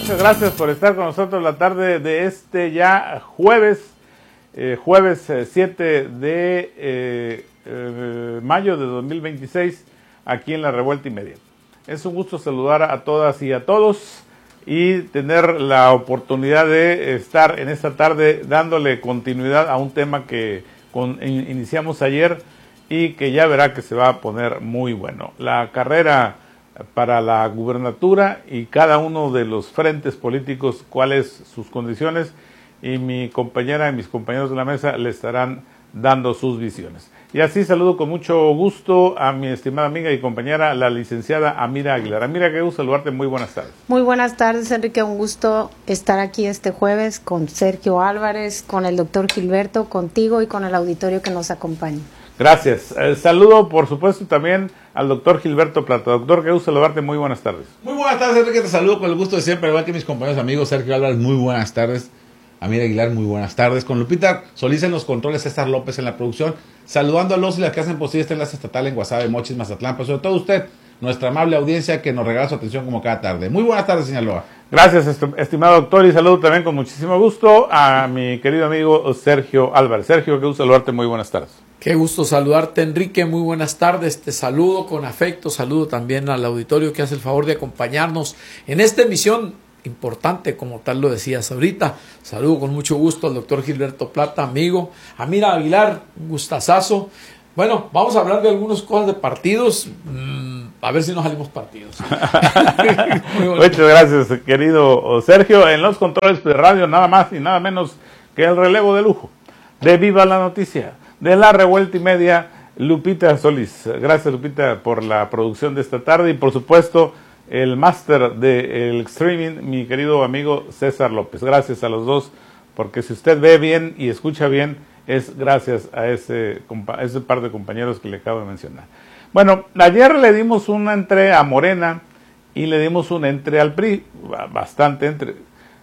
muchas gracias por estar con nosotros la tarde de este ya jueves 7 de mayo de 2026, aquí en La Revuelta y Media. Es un gusto saludar a todas y a todos y tener la oportunidad de estar en esta tarde dándole continuidad a un tema que iniciamos ayer y que ya verá que se va a poner muy bueno. La carrera para la gubernatura y cada uno de los frentes políticos, cuáles sus condiciones, y mi compañera y mis compañeros de la mesa le estarán dando sus visiones. Y así saludo con mucho gusto a mi estimada amiga y compañera, la licenciada Amira Aguilar. Amira, qué gusto saludarte, muy buenas tardes. Muy buenas tardes, Enrique, un gusto estar aquí este jueves con Sergio Álvarez, con el doctor Gilberto, contigo y con el auditorio que nos acompaña. Gracias. Saludo, por supuesto, también al doctor Gilberto Plata. Doctor, qué gusto saludarte, muy buenas tardes. Muy buenas tardes, Enrique, te saludo con el gusto de siempre, igual que mis compañeros amigos. Sergio Álvarez, muy buenas tardes. Amira Aguilar, muy buenas tardes. Con Lupita Solís en los controles, César López en la producción. Saludando a los y las que hacen posible este enlace estatal en Guasave, Mochis, Mazatlán, pero sobre todo usted, nuestra amable audiencia que nos regala su atención como cada tarde. Muy buenas tardes, Sinaloa. Gracias, estimado doctor, y saludo también con muchísimo gusto a mi querido amigo Sergio Álvarez. Sergio, qué gusto saludarte, muy buenas tardes. Qué gusto saludarte, Enrique, muy buenas tardes, te saludo con afecto, saludo también al auditorio que hace el favor de acompañarnos en esta emisión importante, como tal lo decías ahorita. Saludo con mucho gusto al doctor Gilberto Plata, amigo, Amira Aguilar, un gustazazo. Bueno, vamos a hablar de algunas cosas de partidos, a ver si nos salimos partidos. Muchas gracias, querido Sergio. En los controles de radio, nada más y nada menos que el relevo de lujo de Viva la Noticia, de La Revuelta y Media, Lupita Solís. Gracias, Lupita, por la producción de esta tarde y, por supuesto, el máster del streaming, mi querido amigo César López. Gracias a los dos, porque si usted ve bien y escucha bien, es gracias a ese par de compañeros que le acabo de mencionar. Bueno, ayer le dimos una entre a Morena y le dimos una entre al PRI, bastante entre.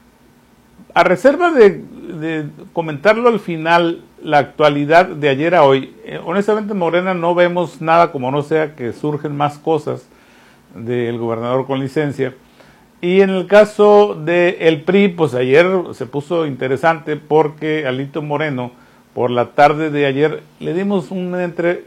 A reserva de comentarlo al final, la actualidad de ayer a hoy, honestamente Morena no vemos nada, como no sea que surgen más cosas del gobernador con licencia. Y en el caso del PRI, pues ayer se puso interesante porque Alito Moreno, por la tarde de ayer, le dimos un entre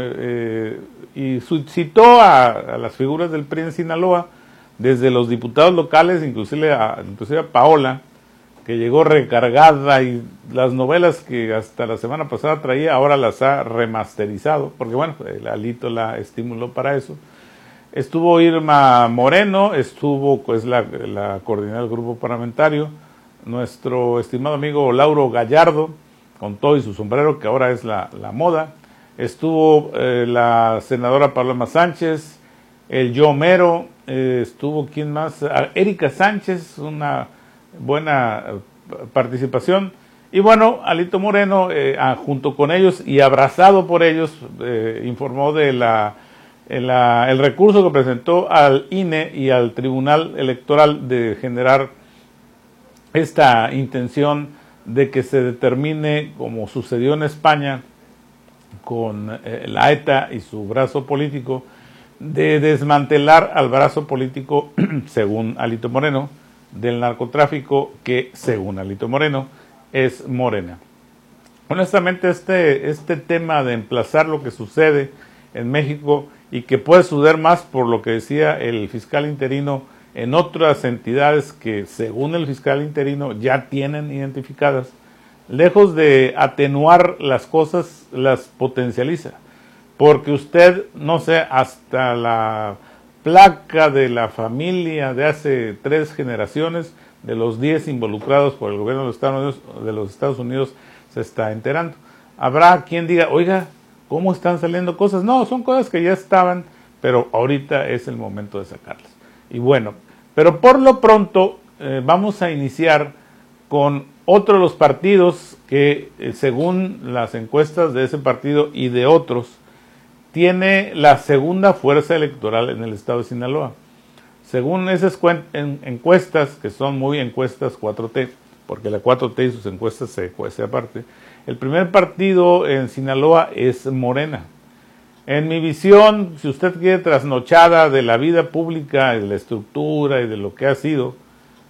y citó a las figuras del PRI en Sinaloa, desde los diputados locales, inclusive a Paola, que llegó recargada, y las novelas que hasta la semana pasada traía, ahora las ha remasterizado, porque bueno, el Alito la estimuló para eso. Estuvo Irma Moreno, estuvo pues la coordinadora del grupo parlamentario, nuestro estimado amigo Lauro Gallardo, con todo y su sombrero, que ahora es la moda. Estuvo la senadora Paloma Sánchez, el Yomero, estuvo, ¿quién más? Erika Sánchez, una buena participación. Y bueno, Alito Moreno, junto con ellos y abrazado por ellos, informó de el recurso que presentó al INE y al Tribunal Electoral de generar esta intención de que se determine, como sucedió en España con la ETA y su brazo político, de desmantelar al brazo político, según Alito Moreno, del narcotráfico, que según Alito Moreno es Morena. Honestamente, este tema de emplazar lo que sucede en México, y que puede suceder más por lo que decía el fiscal interino en otras entidades que según el fiscal interino ya tienen identificadas, lejos de atenuar las cosas, las potencializa. Porque usted, no sé, hasta la placa de la familia de hace 3 generaciones, de los 10 involucrados por el gobierno de los Estados Unidos, se está enterando. Habrá quien diga, oiga, ¿cómo están saliendo cosas? No, son cosas que ya estaban, pero ahorita es el momento de sacarlas. Y bueno, pero por lo pronto vamos a iniciar con otro de los partidos que, según las encuestas de ese partido y de otros, tiene la segunda fuerza electoral en el estado de Sinaloa. Según esas encuestas, que son muy encuestas 4T, porque la 4T y sus encuestas se cuece aparte, el primer partido en Sinaloa es Morena. En mi visión, si usted quiere trasnochada de la vida pública, de la estructura y de lo que ha sido,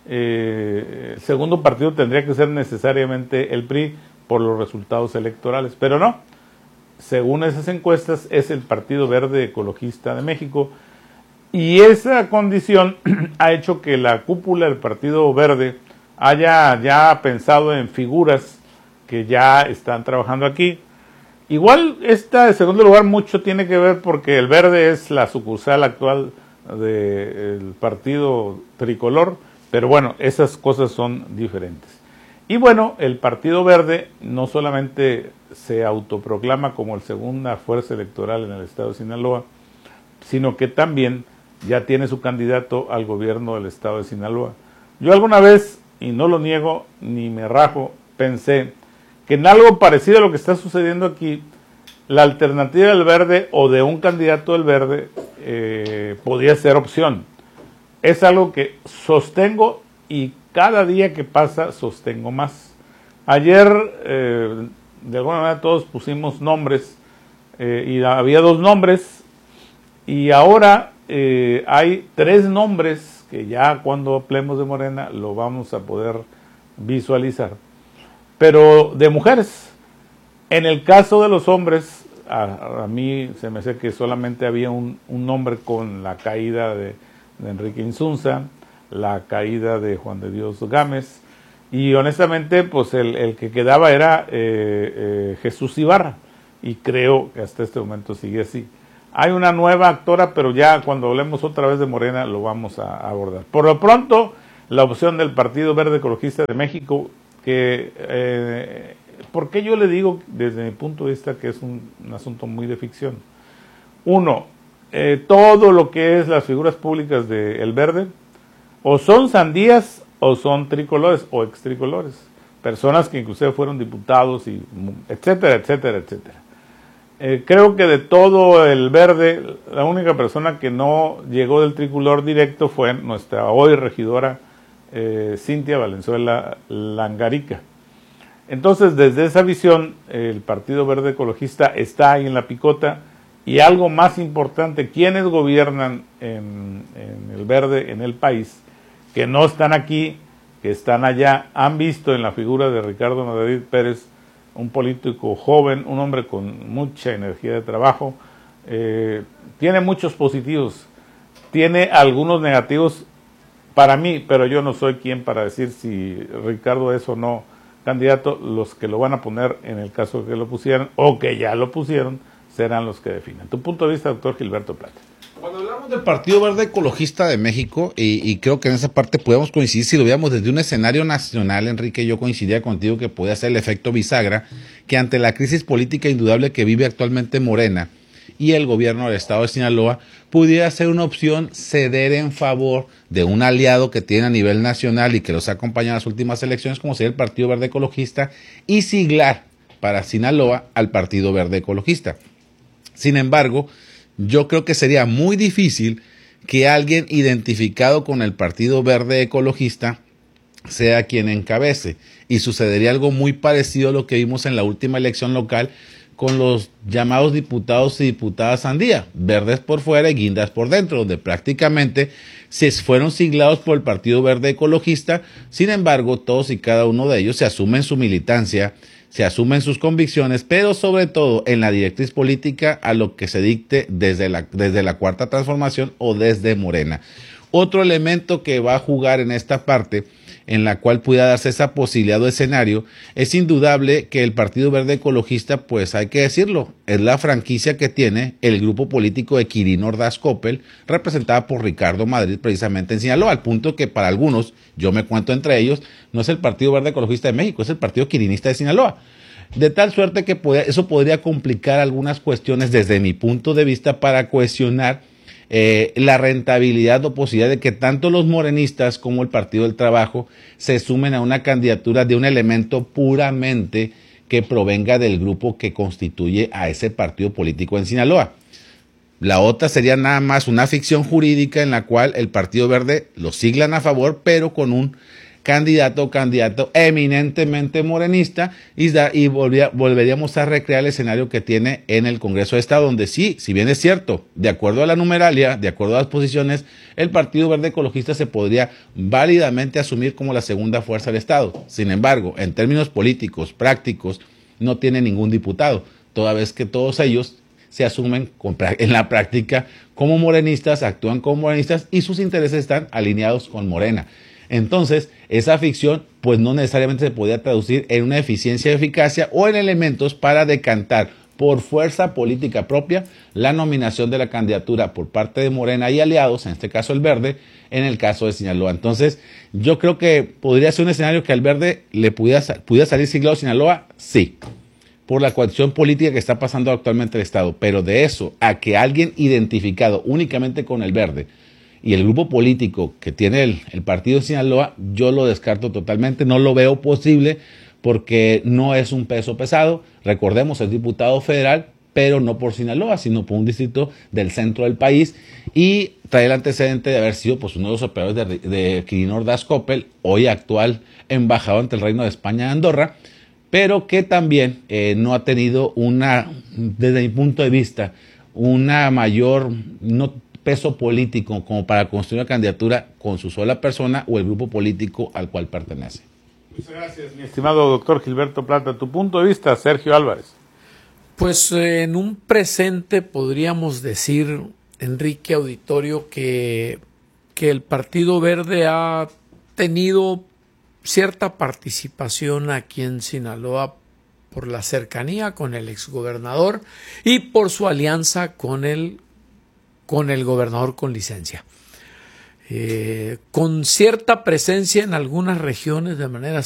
el segundo partido tendría que ser necesariamente el PRI por los resultados electorales, pero no. Según esas encuestas, es el Partido Verde Ecologista de México, y esa condición ha hecho que la cúpula del Partido Verde haya ya pensado en figuras que ya están trabajando aquí. Igual esta, en segundo lugar, mucho tiene que ver porque el Verde es la sucursal actual del partido tricolor, pero bueno, esas cosas son diferentes. Y bueno, el Partido Verde no solamente se autoproclama como la segunda fuerza electoral en el estado de Sinaloa, sino que también ya tiene su candidato al gobierno del estado de Sinaloa. Yo alguna vez, y no lo niego ni me rajo, pensé que en algo parecido a lo que está sucediendo aquí, la alternativa del Verde o de un candidato del Verde podía ser opción. Es algo que sostengo y cada día que pasa sostengo más. Ayer, de alguna manera, todos pusimos nombres y había 2 nombres y ahora hay 3 nombres que ya cuando hablemos de Morena lo vamos a poder visualizar. Pero de mujeres. En el caso de los hombres, a mí se me hace que solamente había un nombre con la caída de Enrique Insunza, la caída de Juan de Dios Gámez, y honestamente pues el que quedaba era Jesús Ibarra, y creo que hasta este momento sigue así. Hay una nueva actora, pero ya cuando hablemos otra vez de Morena lo vamos a abordar. Por lo pronto, la opción del Partido Verde Ecologista de México, que ¿por qué yo le digo desde mi punto de vista que es un asunto muy de ficción? Uno, todo lo que es las figuras públicas del Verde, o son sandías o son tricolores o extricolores, personas que inclusive fueron diputados, y etcétera, etcétera, etcétera. Creo que de todo el Verde, la única persona que no llegó del tricolor directo fue nuestra hoy regidora Cintia Valenzuela Langarica. Entonces, desde esa visión, el Partido Verde Ecologista está ahí en la picota. Y algo más importante, quienes gobiernan en el Verde en el país, que no están aquí, que están allá, han visto en la figura de Ricardo Nayarit Pérez, un político joven, un hombre con mucha energía de trabajo, tiene muchos positivos, tiene algunos negativos para mí, pero yo no soy quien para decir si Ricardo es o no candidato. Los que lo van a poner, en el caso de que lo pusieran, o que ya lo pusieron, serán los que definen. Tu punto de vista, doctor Gilberto Plata. Cuando hablamos del Partido Verde Ecologista de México, y creo que en esa parte podemos coincidir, si lo veamos desde un escenario nacional, Enrique, yo coincidía contigo que podía ser el efecto bisagra, que ante la crisis política indudable que vive actualmente Morena y el gobierno del estado de Sinaloa, pudiera ser una opción ceder en favor de un aliado que tiene a nivel nacional y que los ha acompañado en las últimas elecciones, como sería el Partido Verde Ecologista, y siglar para Sinaloa al Partido Verde Ecologista. Sin embargo, yo creo que sería muy difícil que alguien identificado con el Partido Verde Ecologista sea quien encabece, y sucedería algo muy parecido a lo que vimos en la última elección local con los llamados diputados y diputadas sandía, verdes por fuera y guindas por dentro, donde prácticamente se fueron siglados por el Partido Verde Ecologista. Sin embargo, todos y cada uno de ellos se asumen su militancia, se asumen sus convicciones, pero sobre todo en la directriz política a lo que se dicte desde la Cuarta Transformación o desde Morena. Otro elemento que va a jugar en esta parte, en la cual pudiera darse esa posibilidad o escenario, es indudable que el Partido Verde Ecologista, pues hay que decirlo, es la franquicia que tiene el grupo político de Quirino Ordaz Coppel, representada por Ricardo Madrid, precisamente en Sinaloa, al punto que para algunos, yo me cuento entre ellos, no es el Partido Verde Ecologista de México, es el Partido Quirinista de Sinaloa. De tal suerte que eso podría complicar algunas cuestiones desde mi punto de vista para cuestionar la rentabilidad o posibilidad de que tanto los morenistas como el Partido del Trabajo se sumen a una candidatura de un elemento puramente que provenga del grupo que constituye a ese partido político en Sinaloa. La otra sería nada más una ficción jurídica en la cual el Partido Verde lo siglan a favor, pero con un candidato eminentemente morenista y volveríamos a recrear el escenario que tiene en el Congreso de Estado, donde sí, si bien es cierto, de acuerdo a la numeralia, de acuerdo a las posiciones, el Partido Verde Ecologista se podría válidamente asumir como la segunda fuerza del Estado. Sin embargo, en términos políticos, prácticos, no tiene ningún diputado, toda vez que todos ellos se asumen en la práctica como morenistas, actúan como morenistas y sus intereses están alineados con Morena. Entonces, esa ficción pues no necesariamente se podía traducir en una eficiencia y eficacia o en elementos para decantar por fuerza política propia la nominación de la candidatura por parte de Morena y aliados, en este caso el Verde, en el caso de Sinaloa. Entonces, yo creo que podría ser un escenario que al Verde le pudiera salir siglado Sinaloa, sí, por la coacción política que está pasando actualmente el Estado, pero de eso a que alguien identificado únicamente con el Verde y el grupo político que tiene el partido de Sinaloa, yo lo descarto totalmente, no lo veo posible porque no es un peso pesado. Recordemos, es diputado federal, pero no por Sinaloa, sino por un distrito del centro del país y trae el antecedente de haber sido pues, uno de los operadores de Quirino Ordaz Coppel, hoy actual embajador ante el Reino de España de Andorra, pero que también no ha tenido desde mi punto de vista, una mayor peso político como para construir una candidatura con su sola persona o el grupo político al cual pertenece. Muchas gracias, mi estimado doctor Gilberto Plata. Tu punto de vista, Sergio Álvarez. Pues en un presente podríamos decir, Enrique Auditorio, que el Partido Verde ha tenido cierta participación aquí en Sinaloa por la cercanía con el exgobernador y por su alianza con el gobernador con licencia. Con cierta presencia en algunas regiones de manera